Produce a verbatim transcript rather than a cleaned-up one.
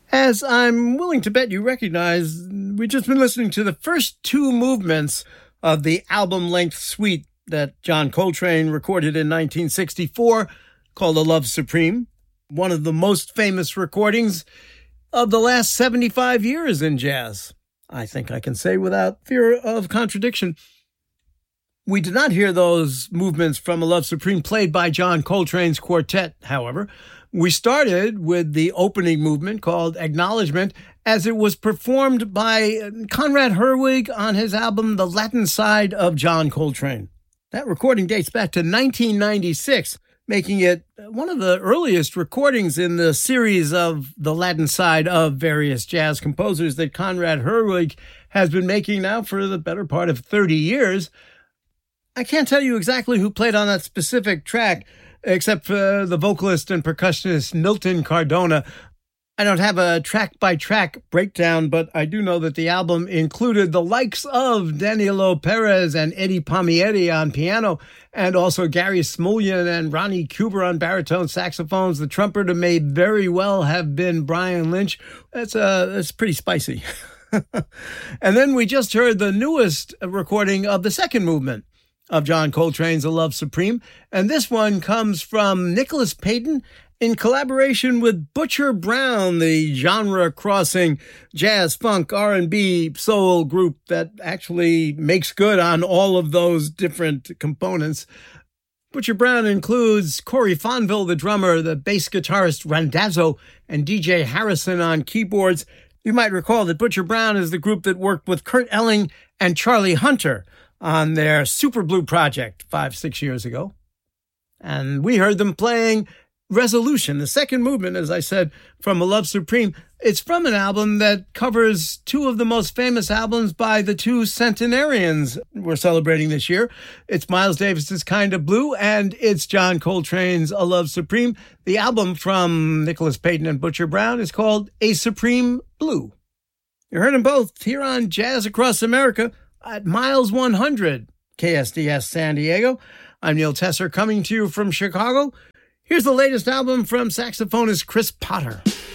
As I'm willing to bet you recognize, we've just been listening to the first two movements of the album-length suite that John Coltrane recorded in nineteen sixty-four, called A Love Supreme, one of the most famous recordings of the last seventy-five years in jazz. I think I can say without fear of contradiction. We did not hear those movements from A Love Supreme played by John Coltrane's quartet, however. We started with the opening movement called Acknowledgement, as it was performed by Conrad Herwig on his album The Latin Side of John Coltrane. That recording dates back to nineteen ninety-six, making it one of the earliest recordings in the series of The Latin Side of various jazz composers that Conrad Herwig has been making now for the better part of thirty years. I can't tell you exactly who played on that specific track, except for the vocalist and percussionist Milton Cardona. I don't have a track-by-track breakdown, but I do know that the album included the likes of Danilo Perez and Eddie Palmieri on piano, and also Gary Smulyan and Ronnie Cuber on baritone saxophones. The trumpeter may very well have been Brian Lynch. That's, uh, that's pretty spicy. And then we just heard the newest recording of the second movement of John Coltrane's A Love Supreme, and this one comes from Nicholas Payton in collaboration with Butcher Brown, the genre-crossing jazz, funk, R and B, soul group that actually makes good on all of those different components. Butcher Brown includes Corey Fonville, the drummer, the bass guitarist Randazzo, and D J Harrison on keyboards. You might recall that Butcher Brown is the group that worked with Kurt Elling and Charlie Hunter on their Super Blue project five, six years ago. And we heard them playing Resolution, the second movement, as I said, from A Love Supreme. It's from an album that covers two of the most famous albums by the two centenarians we're celebrating this year. It's Miles Davis's Kind of Blue, and it's John Coltrane's A Love Supreme. The album from Nicholas Payton and Butcher Brown is called A Supreme Blue. You heard them both here on Jazz Across America at Miles one hundred, K S D S San Diego. I'm Neil Tesser, coming to you from Chicago. Here's the latest album from saxophonist Chris Potter.